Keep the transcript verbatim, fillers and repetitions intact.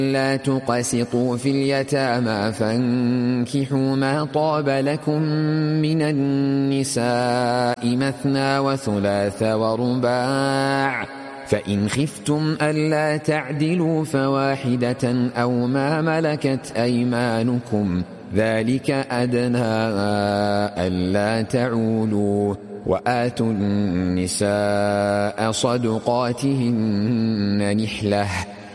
لا تقسطوا في اليتامى فانكحوا ما طاب لكم من النساء مثنى وثلاث ورباع فإن خفتم ألا تعدلوا فواحدة أو ما ملكت أيمانكم ذلك أدنى ألا تعولوا وآتوا النساء صدقاتهن نحلة